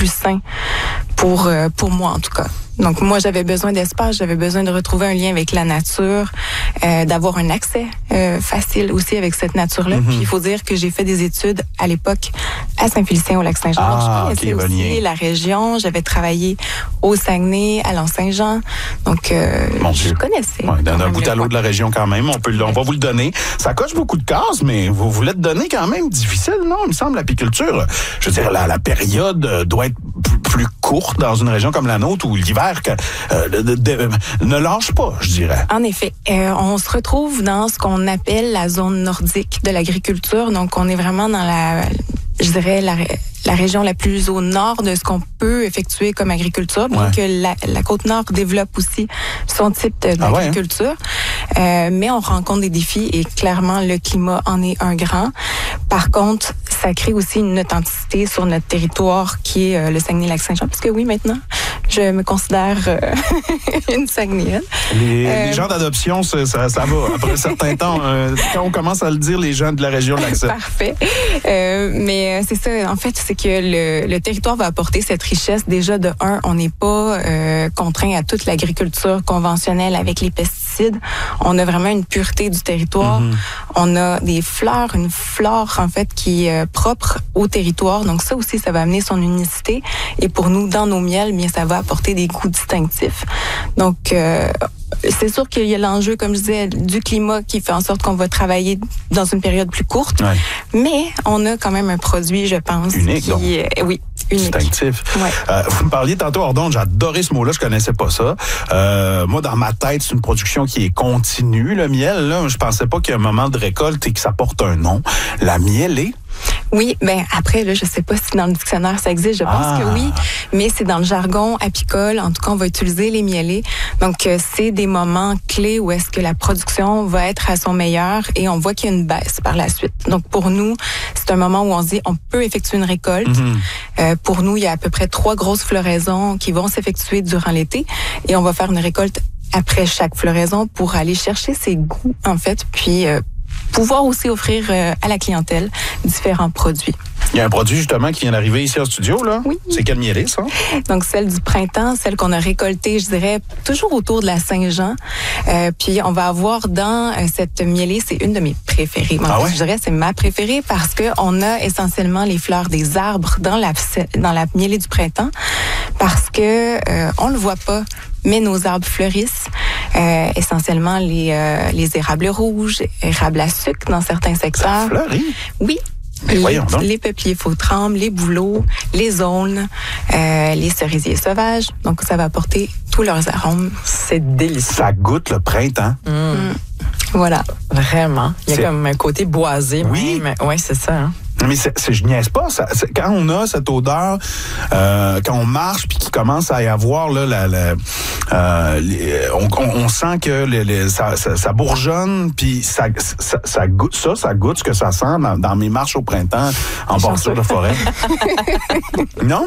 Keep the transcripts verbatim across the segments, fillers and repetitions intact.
plus sain pour euh, pour moi en tout cas. Donc moi j'avais besoin d'espace, j'avais besoin de retrouver un lien avec la nature, euh, d'avoir un accès euh, facile aussi avec cette nature-là. Mm-hmm. Puis il faut dire que j'ai fait des études à l'époque à Saint-Félicien au Lac-Saint-Jean. Ah, Donc, je connaissais okay, aussi la région. J'avais travaillé au Saguenay, à l'Anse-Saint-Jean. Donc euh, je connaissais. Ouais, d'un bout à l'autre de la région quand même. On peut, on va vous le donner. Ça coche beaucoup de cases, mais vous voulez te donner quand même difficile, non? Il me semble l'apiculture. Je veux dire, la, la période doit être plus courte dans une région comme la nôtre où l'hiver euh, de, de, de, ne lâche pas, je dirais. En effet, euh, on se retrouve dans ce qu'on appelle la zone nordique de l'agriculture. Donc, on est vraiment dans la, je dirais, la, la région la plus au nord de ce qu'on peut effectuer comme agriculture, bien ouais. que la, la Côte-Nord développe aussi son type d'agriculture. Ah ouais, hein? euh, mais on rencontre des défis et clairement, le climat en est un grand. Par contre, ça crée aussi une authenticité sur notre territoire qui est euh, le Saguenay-Lac-Saint-Jean. Parce que oui, maintenant, je me considère euh, une Saguenayenne. Les, euh, les gens d'adoption, ça, ça, ça va. Après un certain temps, euh, quand on commence à le dire, les gens de la région l'acceptent. Parfait. Euh, mais c'est ça, en fait, c'est que le, le territoire va apporter cette richesse. Déjà, de un, on n'est pas euh, contraint à toute l'agriculture conventionnelle avec les pesticides. On a vraiment une pureté du territoire. Mm-hmm. On a des fleurs, une flore, en fait, qui est propre au territoire. Donc ça aussi, ça va amener son unicité. Et pour nous, dans nos miels, bien, ça va apporter des goûts distinctifs. Donc, euh, c'est sûr qu'il y a l'enjeu, comme je disais, du climat qui fait en sorte qu'on va travailler dans une période plus courte. Ouais. Mais on a quand même un produit, je pense, unique, qui donc. est, oui, unique. Distinctif. Ouais. Euh, vous me parliez tantôt hors d'onde, j'ai adoré ce mot-là, je connaissais pas ça. Euh, moi, dans ma tête, c'est une production qui est continue, le miel. Là, je pensais pas qu'il y a un moment de récolte et que ça porte un nom. La mielée. Oui, ben après, là, je sais pas si dans le dictionnaire ça existe, je pense ah. que oui, mais c'est dans le jargon apicole, en tout cas, on va utiliser les mielés. Donc, euh, c'est des moments clés où est-ce que la production va être à son meilleur et on voit qu'il y a une baisse par la suite. Donc, pour nous, c'est un moment où on se dit, on peut effectuer une récolte. Mm-hmm. Euh, pour nous, il y a à peu près trois grosses floraisons qui vont s'effectuer durant l'été et on va faire une récolte après chaque floraison pour aller chercher ses goûts, en fait, puis euh, pouvoir aussi offrir euh, à la clientèle différents produits. Il y a un produit justement qui vient d'arriver ici en studio, là. Oui. C'est quelle mielée, ça? Donc, celle du printemps, celle qu'on a récoltée, je dirais, toujours autour de la Saint-Jean. Euh, puis, on va avoir dans euh, cette mielée, c'est une de mes préférées. Ah ouais? Je dirais c'est ma préférée parce que on a essentiellement les fleurs des arbres dans la, dans la mielée du printemps parce que euh, on le voit pas. Mais nos arbres fleurissent, euh, essentiellement les, euh, les érables rouges, érables à sucre dans certains secteurs. Ça fleurit? Oui. Mais voyons donc. Les peupliers faux-trembles, les bouleaux, les aulnes, euh, les cerisiers sauvages. Donc, ça va apporter tous leurs arômes. C'est délicieux. Ça goûte le printemps. Mmh. Mmh. Voilà. Vraiment. Il y a c'est... comme un côté boisé. Oui. Même. Oui, c'est ça. Hein? Mais c'est, c'est, je niaise pas. Ça, c'est, quand on a cette odeur, euh, quand on marche puis qu'il commence à y avoir là, la, la, euh, les, on, on, on sent que les, les, ça, ça, ça bourgeonne puis ça, ça, ça goûte ça, ça goûte ce que ça sent dans, dans mes marches au printemps en bordure de forêt. Non?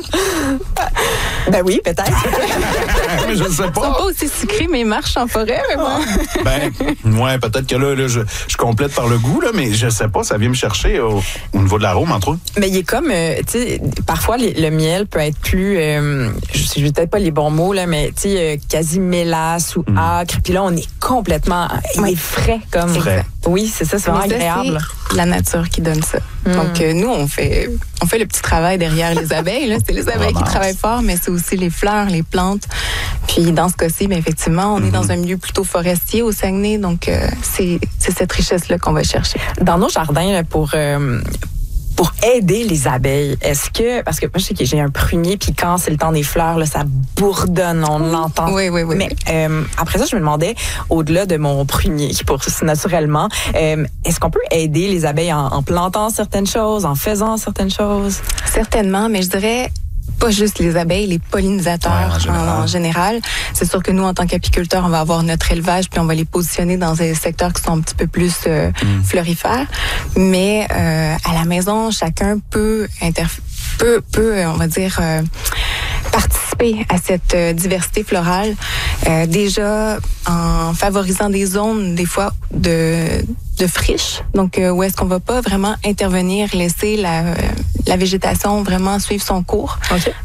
Ben oui, peut-être. Mais je ne sais pas. Ils sont pas aussi sucrés mes marches en forêt, mais bon. Ben, ouais, peut-être que là, là je, je complète par le goût là, mais je sais pas, ça vient me chercher au, au niveau de l'arôme, entre autres. Mais il est comme, euh, tu sais, parfois les, le miel peut être plus, euh, je ne sais peut-être pas les bons mots, là, mais tu sais, euh, quasi mélasse ou mm. acre. Puis là, on est complètement, il oui. est frais comme. Frais. Oui, c'est ça, c'est vraiment agréable. C'est la nature qui donne ça. Mm. Donc, euh, nous, on fait, on fait le petit travail derrière les abeilles. Là. C'est les abeilles qui travaillent fort, mais c'est aussi les fleurs, les plantes. Puis, dans ce cas-ci, bien, effectivement, on mm-hmm. est dans un milieu plutôt forestier au Saguenay. Donc, euh, c'est, c'est cette richesse-là qu'on va chercher. Dans nos jardins, là, pour... Euh, Pour aider les abeilles, est-ce que, parce que moi je sais que j'ai un prunier, puis quand c'est le temps des fleurs, là, ça bourdonne, on l'entend. Oui, oui, oui. Mais euh, après ça, je me demandais, au-delà de mon prunier qui pousse naturellement, euh, est-ce qu'on peut aider les abeilles en, en plantant certaines choses, en faisant certaines choses? Certainement, mais je dirais pas juste les abeilles, les pollinisateurs ouais, en, général. En, en général. C'est sûr que nous, en tant qu'apiculteurs, on va avoir notre élevage puis on va les positionner dans des secteurs qui sont un petit peu plus euh, mm. florifères. Mais euh, à la maison, chacun peut, interf- peut, peut on va dire, euh, participer à cette euh, diversité florale. Euh, déjà, en favorisant des zones, des fois, de... de friche, donc euh, où est-ce qu'on va pas vraiment intervenir, laisser la, euh, la végétation vraiment suivre son cours. Okay.